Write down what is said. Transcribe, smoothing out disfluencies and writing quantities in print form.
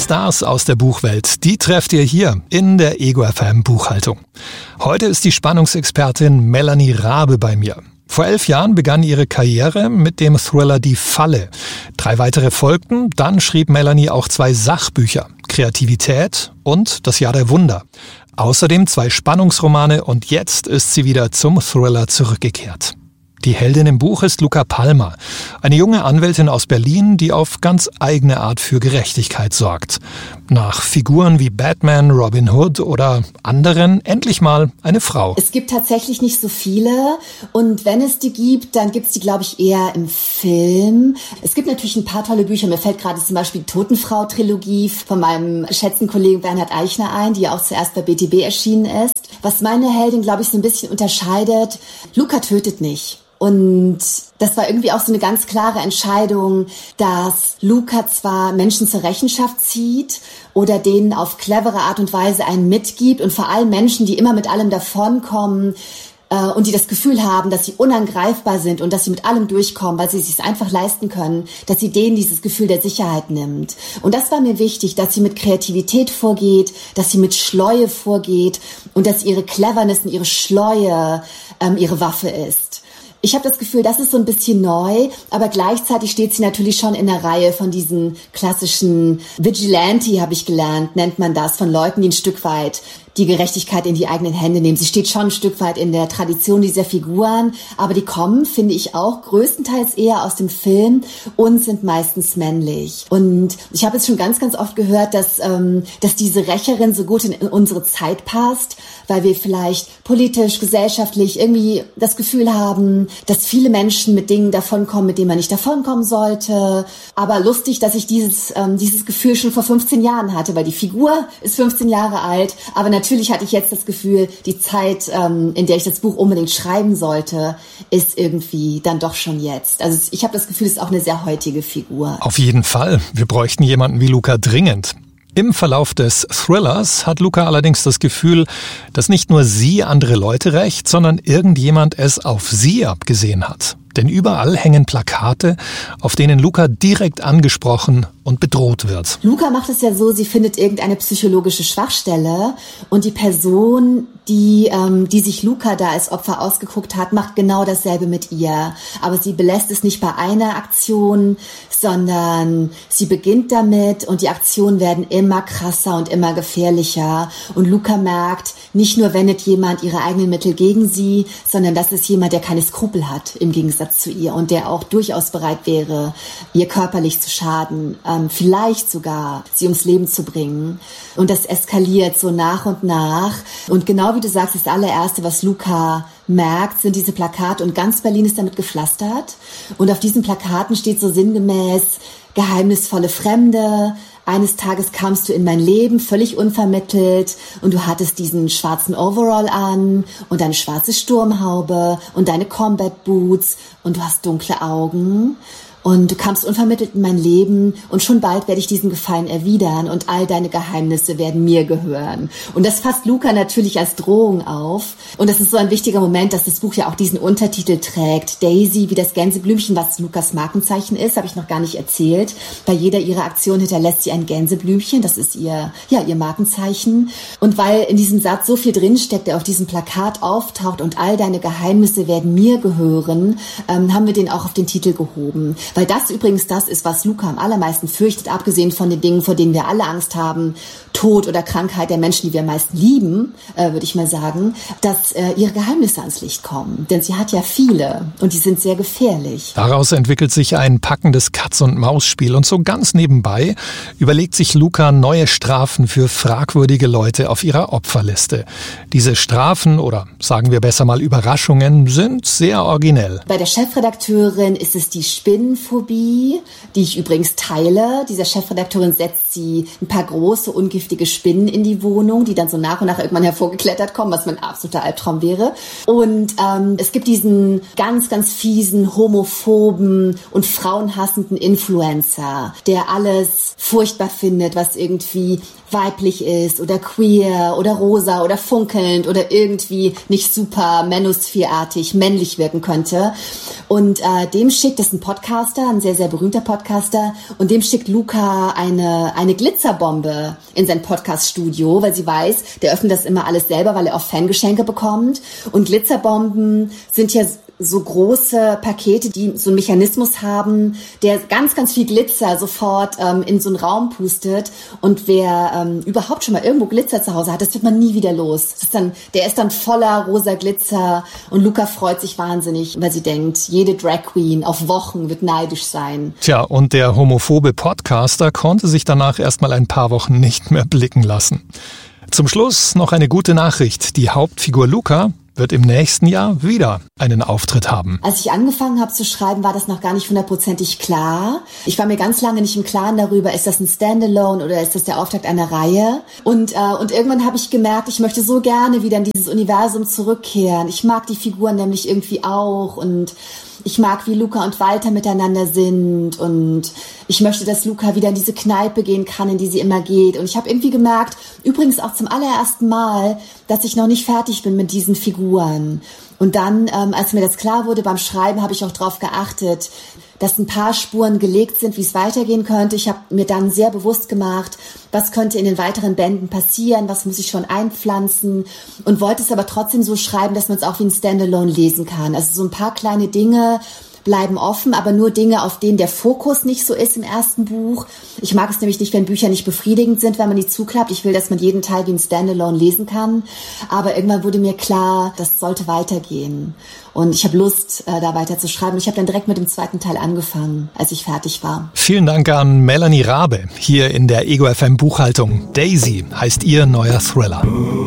Stars aus der Buchwelt, die trefft ihr hier in der Ego FM Buchhaltung. Heute ist die Spannungsexpertin Melanie Rabe bei mir. Vor 11 Jahren begann ihre Karriere mit dem Thriller Die Falle. 3 weitere folgten, dann schrieb Melanie auch 2 Sachbücher, Kreativität und Das Jahr der Wunder. Außerdem 2 Spannungsromane und jetzt ist sie wieder zum Thriller zurückgekehrt. Die Heldin im Buch ist Luca Palmer, eine junge Anwältin aus Berlin, die auf ganz eigene Art für Gerechtigkeit sorgt. Nach Figuren wie Batman, Robin Hood oder anderen endlich mal eine Frau. Es gibt tatsächlich nicht so viele und wenn es die gibt, dann gibt es die, glaube ich, eher im Film. Es gibt natürlich ein paar tolle Bücher. Mir fällt gerade zum Beispiel die Totenfrau-Trilogie von meinem geschätzten Kollegen Bernhard Eichner ein, die auch zuerst bei BTB erschienen ist. Was meine Heldin, glaube ich, so ein bisschen unterscheidet, Luca tötet nicht. Und das war irgendwie auch so eine ganz klare Entscheidung, dass Luca zwar Menschen zur Rechenschaft zieht oder denen auf clevere Art und Weise einen mitgibt und vor allem Menschen, die immer mit allem davonkommen und die das Gefühl haben, dass sie unangreifbar sind und dass sie mit allem durchkommen, weil sie es sich einfach leisten können, dass sie denen dieses Gefühl der Sicherheit nimmt. Und das war mir wichtig, dass sie mit Kreativität vorgeht, dass sie mit Schleue vorgeht und dass ihre Cleverness und ihre Schleue ihre Waffe ist. Ich habe das Gefühl, das ist so ein bisschen neu, aber gleichzeitig steht sie natürlich schon in der Reihe von diesen klassischen Vigilante, habe ich gelernt, nennt man das, von Leuten, die ein Stück weit die Gerechtigkeit in die eigenen Hände nehmen. Sie steht schon ein Stück weit in der Tradition dieser Figuren, aber die kommen, finde ich auch, größtenteils eher aus dem Film und sind meistens männlich. Und ich habe jetzt schon ganz, ganz oft gehört, dass diese Rächerin so gut in unsere Zeit passt, weil wir vielleicht politisch, gesellschaftlich irgendwie das Gefühl haben, dass viele Menschen mit Dingen davonkommen, mit denen man nicht davonkommen sollte. Aber lustig, dass ich dieses Gefühl schon vor 15 Jahren hatte, weil die Figur ist 15 Jahre alt, aber natürlich hatte ich jetzt das Gefühl, die Zeit, in der ich das Buch unbedingt schreiben sollte, ist irgendwie dann doch schon jetzt. Also ich habe das Gefühl, es ist auch eine sehr heutige Figur. Auf jeden Fall. Wir bräuchten jemanden wie Luca dringend. Im Verlauf des Thrillers hat Luca allerdings das Gefühl, dass nicht nur sie andere Leute rächt, sondern irgendjemand es auf sie abgesehen hat. Denn überall hängen Plakate, auf denen Luca direkt angesprochen und bedroht wird. Luca macht es ja so, sie findet irgendeine psychologische Schwachstelle und die Person, die sich Luca da als Opfer ausgeguckt hat, macht genau dasselbe mit ihr. Aber sie belässt es nicht bei einer Aktion, sondern sie beginnt damit und die Aktionen werden immer krasser und immer gefährlicher. Und Luca merkt, nicht nur wendet jemand ihre eigenen Mittel gegen sie, sondern das ist jemand, der keine Skrupel hat im Gegensatz zu ihr und der auch durchaus bereit wäre, ihr körperlich zu schaden, vielleicht sogar sie ums Leben zu bringen. Und das eskaliert so nach und nach. Und genau wie du sagst, das allererste, was Luca merkt, sind diese Plakate und ganz Berlin ist damit gepflastert. Und auf diesen Plakaten steht so sinngemäß: geheimnisvolle Fremde, eines Tages kamst du in mein Leben, völlig unvermittelt, und du hattest diesen schwarzen Overall an und deine schwarze Sturmhaube und deine Combat Boots und du hast dunkle Augen. Und du kamst unvermittelt in mein Leben und schon bald werde ich diesen Gefallen erwidern und all deine Geheimnisse werden mir gehören. Und das fasst Luca natürlich als Drohung auf. Und das ist so ein wichtiger Moment, dass das Buch ja auch diesen Untertitel trägt. Daisy wie das Gänseblümchen, was Lukas Markenzeichen ist, habe ich noch gar nicht erzählt. Bei jeder ihrer Aktionen hinterlässt sie ein Gänseblümchen, das ist ihr Markenzeichen. Und weil in diesem Satz so viel drinsteckt, der auf diesem Plakat auftaucht und all deine Geheimnisse werden mir gehören, haben wir den auch auf den Titel gehoben. Weil das übrigens das ist, was Luca am allermeisten fürchtet, abgesehen von den Dingen, vor denen wir alle Angst haben, Tod oder Krankheit der Menschen, die wir am meisten lieben, würde ich mal sagen, dass ihre Geheimnisse ans Licht kommen. Denn sie hat ja viele und die sind sehr gefährlich. Daraus entwickelt sich ein packendes Katz-und-Maus-Spiel und so ganz nebenbei überlegt sich Luca neue Strafen für fragwürdige Leute auf ihrer Opferliste. Diese Strafen oder sagen wir besser mal Überraschungen sind sehr originell. Bei der Chefredakteurin ist es die Spinnenphobie, die ich übrigens teile. Dieser Chefredakteurin setzt sie ein paar große, ungiftige Spinnen in die Wohnung, die dann so nach und nach irgendwann hervorgeklettert kommen, was mein absoluter Albtraum wäre. Und es gibt diesen ganz, ganz fiesen, homophoben und frauenhassenden Influencer, der alles furchtbar findet, was irgendwie weiblich ist oder queer oder rosa oder funkelnd oder irgendwie nicht super manosphereartig männlich wirken könnte. Und dem schickt, das ist ein Podcaster, ein sehr, sehr berühmter Podcaster, und dem schickt Luca eine eine Glitzerbombe in sein Podcast-Studio, weil sie weiß, der öffnet das immer alles selber, weil er auch Fangeschenke bekommt. Und Glitzerbomben sind ja so große Pakete, die so einen Mechanismus haben, der ganz, ganz viel Glitzer sofort in so einen Raum pustet. Und wer überhaupt schon mal irgendwo Glitzer zu Hause hat, das wird man nie wieder los. Der ist dann voller rosa Glitzer und Luca freut sich wahnsinnig, weil sie denkt, jede Drag Queen auf Wochen wird neidisch sein. Tja, und der homophobe Podcaster konnte sich danach erstmal ein paar Wochen nicht mehr blicken lassen. Zum Schluss noch eine gute Nachricht. Die Hauptfigur Luca wird im nächsten Jahr wieder einen Auftritt haben. Als ich angefangen habe zu schreiben, war das noch gar nicht 100% klar. Ich war mir ganz lange nicht im Klaren darüber, ist das ein Standalone oder ist das der Auftakt einer Reihe? Und irgendwann habe ich gemerkt, ich möchte so gerne wieder in dieses Universum zurückkehren. Ich mag die Figuren nämlich irgendwie auch und ich mag, wie Luca und Walter miteinander sind und ich möchte, dass Luca wieder in diese Kneipe gehen kann, in die sie immer geht. Und ich habe irgendwie gemerkt, übrigens auch zum allerersten Mal, dass ich noch nicht fertig bin mit diesen Figuren. Und dann, als mir das klar wurde beim Schreiben, habe ich auch darauf geachtet, dass ein paar Spuren gelegt sind, wie es weitergehen könnte. Ich habe mir dann sehr bewusst gemacht, was könnte in den weiteren Bänden passieren, was muss ich schon einpflanzen und wollte es aber trotzdem so schreiben, dass man es auch wie ein Standalone lesen kann. Also so ein paar kleine Dinge bleiben offen, aber nur Dinge, auf denen der Fokus nicht so ist im ersten Buch. Ich mag es nämlich nicht, wenn Bücher nicht befriedigend sind, wenn man die zuklappt. Ich will, dass man jeden Teil wie ein Standalone lesen kann. Aber irgendwann wurde mir klar, das sollte weitergehen. Und ich habe Lust, da weiter zu schreiben. Ich habe dann direkt mit dem zweiten Teil angefangen, als ich fertig war. Vielen Dank an Melanie Rabe hier in der Ego FM Buchhaltung. Daisy heißt ihr neuer Thriller.